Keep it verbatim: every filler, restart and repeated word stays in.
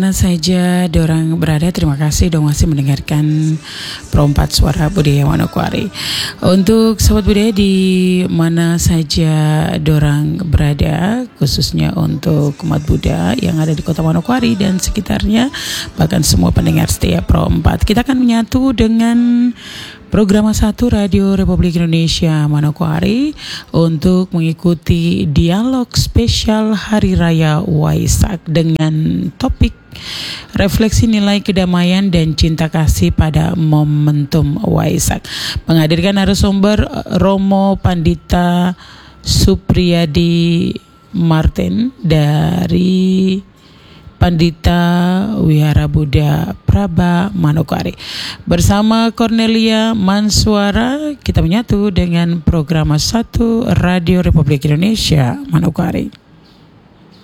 Mana saja dorang berada, terima kasih dong masih mendengarkan Perompat Suara Budaya Manokwari. Untuk Sobat Budaya di mana saja dorang berada, khususnya untuk umat Buddha yang ada di Kota Manokwari dan sekitarnya, bahkan semua pendengar setia Perompat, kita akan menyatu dengan Program satu Radio Republik Indonesia Manokwari untuk mengikuti dialog spesial Hari Raya Waisak dengan topik refleksi nilai kedamaian dan cinta kasih pada momentum Waisak. Menghadirkan narasumber Romo Pandita Supriyadi Martin dari Pandita Wihara Buddha Praba Manokwari. Bersama Cornelia Manswara, kita menyatu dengan Program satu Radio Republik Indonesia Manokwari.